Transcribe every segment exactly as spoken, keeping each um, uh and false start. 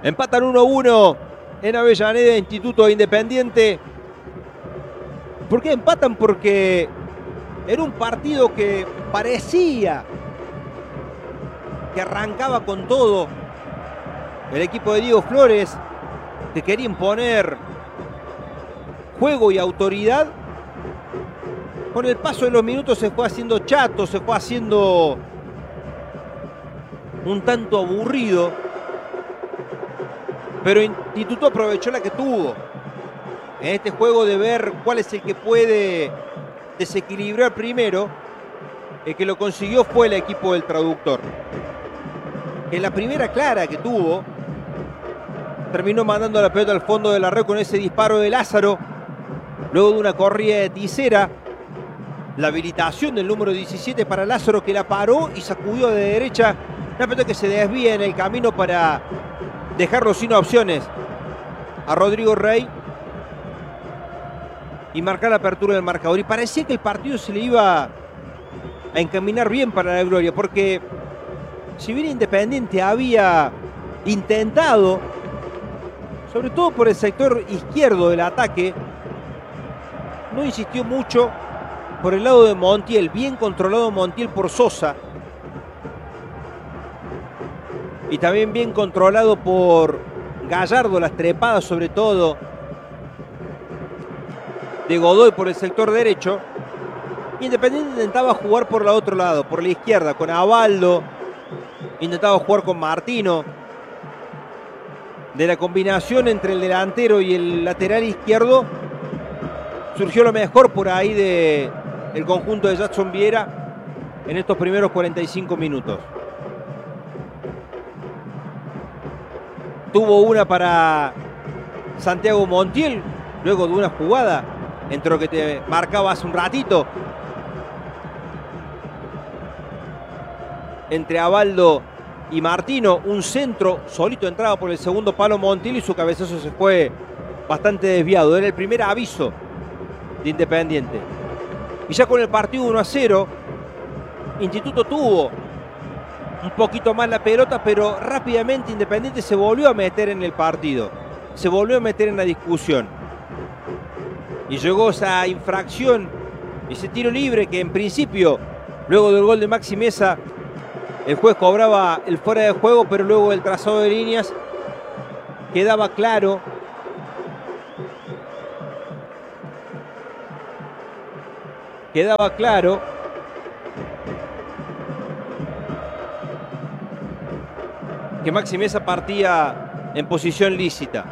Empatan uno a uno en Avellaneda, Instituto Independiente. ¿Por qué empatan? Porque era un partido que parecía que arrancaba con todo el equipo de Diego Flores, que quería imponer juego y autoridad. Con el paso de los minutos se fue haciendo chato, se fue haciendo un tanto aburrido, pero Instituto aprovechó la que tuvo en este juego de ver cuál es el que puede desequilibrar primero. El que lo consiguió fue el equipo del traductor, que en la primera clara que tuvo terminó mandando la pelota al fondo de la red con ese disparo de Lázaro, luego de una corrida de Tisera. La habilitación del número diecisiete para Lázaro, que la paró y sacudió de derecha. Una pelota que se desvía en el camino para dejarlo sin opciones a Rodrigo Rey y marcar la apertura del marcador. Y parecía que el partido se le iba a encaminar bien para la gloria, porque si bien Independiente había intentado, sobre todo por el sector izquierdo del ataque, no insistió mucho por el lado de Montiel, bien controlado Montiel por Sosa, y también bien controlado por Gallardo, las trepadas sobre todo de Godoy por el sector derecho. Independiente intentaba jugar por el otro lado, por la izquierda, con Abaldo, intentaba jugar con Martino. De la combinación entre el delantero y el lateral izquierdo surgió lo mejor por ahí de el conjunto de Jackson Viera en estos primeros cuarenta y cinco minutos. Tuvo una para Santiago Montiel, luego de una jugada entre lo que te marcaba hace un ratito, entre Abaldo y Martino, un centro solito entraba por el segundo palo Montiel y su cabezazo se fue bastante desviado. Era el primer aviso de Independiente. Y ya con el partido uno a cero, Instituto tuvo un poquito más la pelota, pero rápidamente Independiente se volvió a meter en el partido, se volvió a meter en la discusión. Y llegó esa infracción, ese tiro libre que en principio, luego del gol de Maxi Mesa, el juez cobraba el fuera de juego, pero luego el trazado de líneas quedaba claro quedaba claro que Maxi Mesa partía en posición lícita.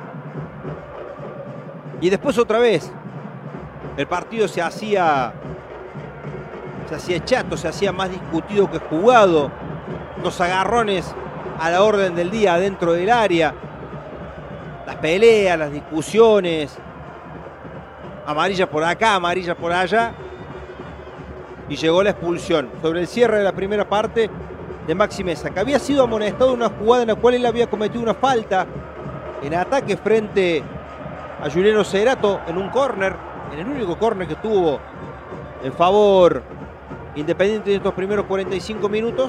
Y después otra vez el partido se hacía se hacía chato, se hacía más discutido que jugado. Los agarrones a la orden del día dentro del área, las peleas, las discusiones, amarilla por acá, amarilla por allá, y llegó la expulsión sobre el cierre de la primera parte de Maxi Mesa, que había sido amonestado en una jugada en la cual él había cometido una falta en ataque frente a Juliano Cerato en un córner, en el único córner que tuvo en favor Independiente en estos primeros cuarenta y cinco minutos.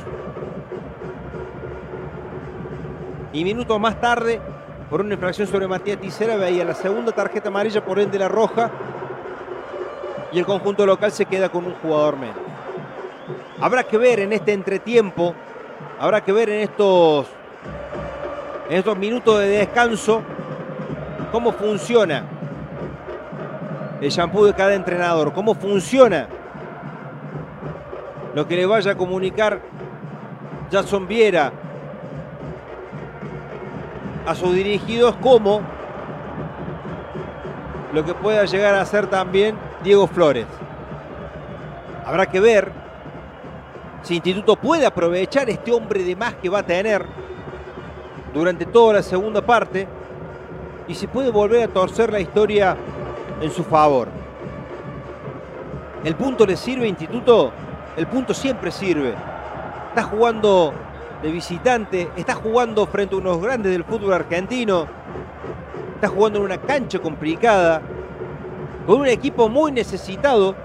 Y minutos más tarde, por una infracción sobre Matías Tisera, veía la segunda tarjeta amarilla, por ende la roja, y el conjunto local se queda con un jugador menos. Habrá que ver en este entretiempo, habrá que ver en estos, en estos minutos de descanso cómo funciona el shampoo de cada entrenador, cómo funciona lo que le vaya a comunicar Jackson Viera a sus dirigidos, como lo que pueda llegar a hacer también Diego Flores. Habrá que ver si Instituto puede aprovechar este hombre de más que va a tener durante toda la segunda parte y si puede volver a torcer la historia en su favor. ¿El punto le sirve a Instituto? El punto siempre sirve. Está jugando de visitante, está jugando frente a unos grandes del fútbol argentino, está jugando en una cancha complicada, con un equipo muy necesitado,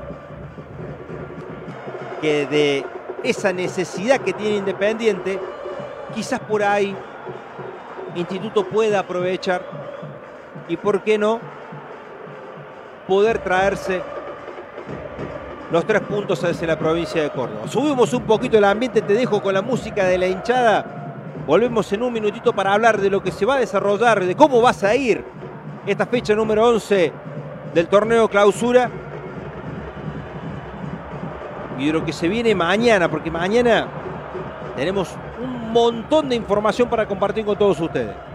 que de esa necesidad que tiene Independiente, quizás por ahí Instituto pueda aprovechar y, por qué no, poder traerse los tres puntos hacia la provincia de Córdoba. Subimos un poquito el ambiente, te dejo con la música de la hinchada. Volvemos en un minutito para hablar de lo que se va a desarrollar, de cómo vas a ir esta fecha número once del torneo clausura y de lo que se viene mañana, porque mañana tenemos un montón de información para compartir con todos ustedes.